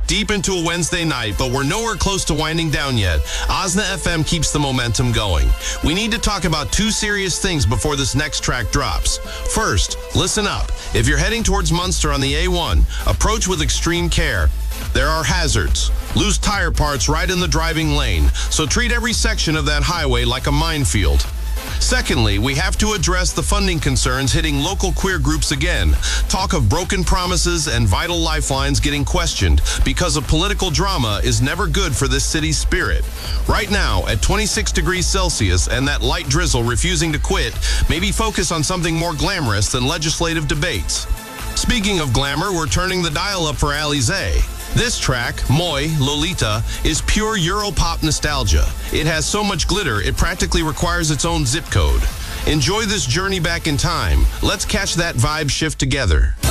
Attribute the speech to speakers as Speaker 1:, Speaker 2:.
Speaker 1: Deep into a Wednesday night, but we're nowhere close to winding down yet. Osna FM keeps the momentum going. We need to talk about two serious things before this next track drops. First, listen up. If you're heading towards Munster on the A1, approach with extreme care. There are hazards. Loose tire parts right in the driving lane, so treat every section of that highway like a minefield. Secondly, we have to address the funding concerns hitting local queer groups again. Talk of broken promises and vital lifelines getting questioned because of political drama is never good for this city's spirit. Right now, at 26 degrees Celsius and that light drizzle refusing to quit, maybe focus on something more glamorous than legislative debates. Speaking of glamour, we're turning the dial up for Alizé. This track, Moi, Lolita, is pure Europop nostalgia. It has so much glitter, it practically requires its own zip code. Enjoy this journey back in time. Let's catch that vibe shift together.